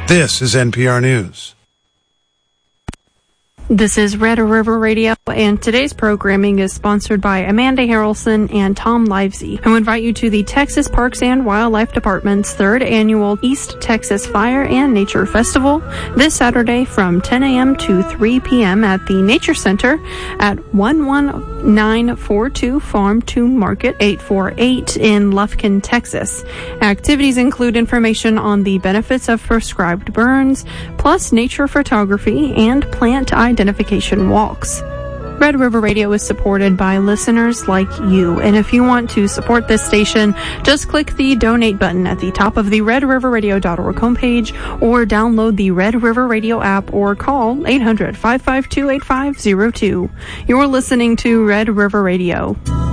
This is NPR News. This is Red River Radio, and today's programming is sponsored by Amanda Harrelson and Tom Livesey, who invite you to the Texas Parks and Wildlife Department's 3rd Annual East Texas Fire and Nature Festival this Saturday from 10 a.m. to 3 p.m. at the Nature Center at 11942 Farm to Market 848 in Lufkin, Texas. Activities include information on the benefits of prescribed burns, plus nature photography and plant identification walks. Red River Radio is supported by listeners like you, and if you want to support this station, just click the donate button at the top of the redriverradio.org homepage, or download the Red River Radio app, or call 800-552-8502. You're listening to Red River Radio.